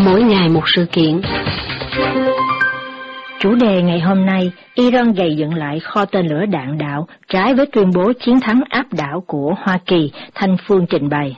mỗi ngày một sự kiện. Chủ đề ngày hôm nay, Iran gầy dựng lại kho tên lửa đạn đạo trái với tuyên bố chiến thắng áp đảo của Hoa Kỳ, Thanh Phương trình bày.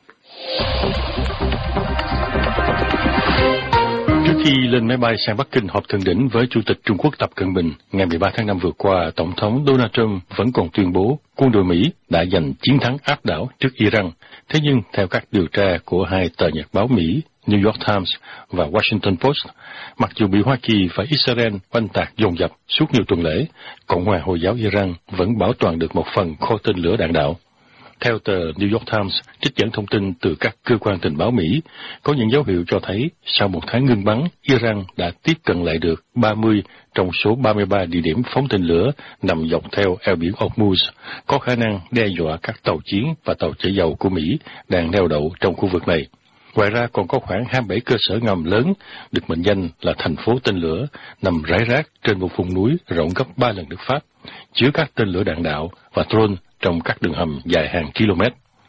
Trước khi lên máy bay sang Bắc Kinh họp thượng đỉnh với Chủ tịch Trung Quốc Tập Cận Bình, ngày 13 tháng 5 vừa qua, Tổng thống Donald Trump vẫn còn tuyên bố quân đội Mỹ đã giành chiến thắng áp đảo trước Iran. Thế nhưng, theo các điều tra của hai tờ nhật báo Mỹ, New York Times và Washington Post, mặc dù bị Hoa Kỳ và Israel oanh tạc dồn dập suốt nhiều tuần lễ, Cộng hòa Hồi giáo Iran vẫn bảo toàn được một phần kho tên lửa đạn đạo. Theo tờ New York Times, trích dẫn thông tin từ các cơ quan tình báo Mỹ, có những dấu hiệu cho thấy sau một tháng ngưng bắn, Iran đã tiếp cận lại được 30 trong số 33 địa điểm phóng tên lửa nằm dọc theo eo biển Hormuz, có khả năng đe dọa các tàu chiến và tàu chở dầu của Mỹ đang neo đậu trong khu vực này. Ngoài ra còn có khoảng 27 cơ sở ngầm lớn được mệnh danh là thành phố tên lửa nằm rải rác trên một vùng núi rộng gấp 3 lần nước Pháp, chứa các tên lửa đạn đạo và drone trong các đường hầm dài hàng km.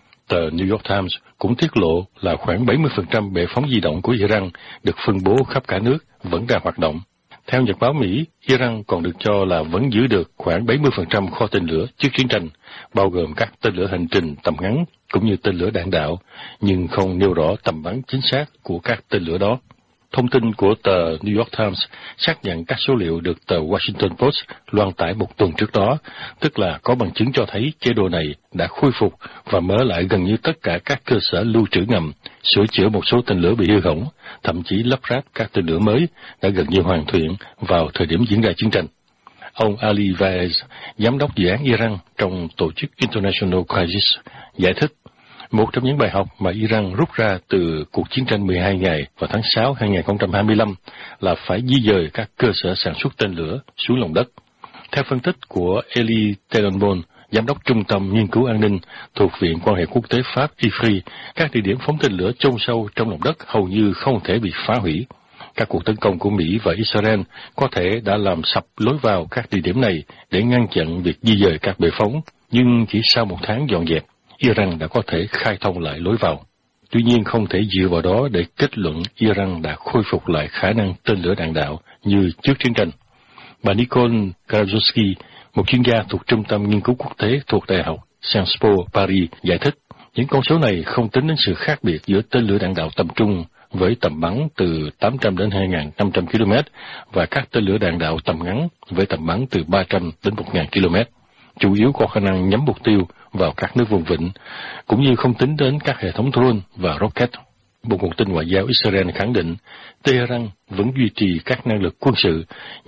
Tờ New York Times cũng tiết lộ là khoảng 70% bệ phóng di động của Iran được phân bố khắp cả nước vẫn đang hoạt động. Theo nhật báo Mỹ, Iran còn được cho là vẫn giữ được khoảng 70% kho tên lửa trước chiến tranh, bao gồm các tên lửa hành trình tầm ngắn cũng như tên lửa đạn đạo, nhưng không nêu rõ tầm bắn chính xác của các tên lửa đó. Thông tin của tờ New York Times xác nhận các số liệu được tờ Washington Post loan tải một tuần trước đó, tức là có bằng chứng cho thấy chế độ này đã khôi phục và mở lại gần như tất cả các cơ sở lưu trữ ngầm, sửa chữa một số tên lửa bị hư hỏng, thậm chí lắp ráp các tên lửa mới đã gần như hoàn thiện vào thời điểm diễn ra chiến tranh. Ông Ali Vaez, giám đốc dự án Iran trong tổ chức International Crisis, giải thích, một trong những bài học mà Iran rút ra từ cuộc chiến tranh 12 ngày vào tháng 6 2025 là phải di dời các cơ sở sản xuất tên lửa xuống lòng đất. Theo phân tích của Elie Tenenbaum, giám đốc Trung tâm Nghiên cứu An ninh thuộc Viện Quan hệ Quốc tế Pháp IFRI, các địa điểm phóng tên lửa chôn sâu trong lòng đất hầu như không thể bị phá hủy. Các cuộc tấn công của Mỹ và Israel có thể đã làm sập lối vào các địa điểm này để ngăn chặn việc di dời các bệ phóng, nhưng chỉ sau một tháng dọn dẹp, Iran đã có thể khai thông lại lối vào. Tuy nhiên không thể dựa vào đó để kết luận Iran đã khôi phục lại khả năng tên lửa đạn đạo như trước chiến tranh. Bà Nicole Krajewski, một chuyên gia thuộc Trung tâm Nghiên cứu Quốc tế thuộc Đại học Sciences Po Paris, giải thích những con số này không tính đến sự khác biệt giữa tên lửa đạn đạo tầm trung với tầm bắn từ 800 đến 2.500 km và các tên lửa đạn đạo tầm ngắn với tầm bắn từ 300 đến 1.000 km, chủ yếu có khả năng nhắm mục tiêu vào các nước vùng vịnh, cũng như không tính đến các hệ thống drone và rocket. Bộ Nguồn tin Ngoại giao Israel khẳng định Tehran vẫn duy trì các năng lực quân sự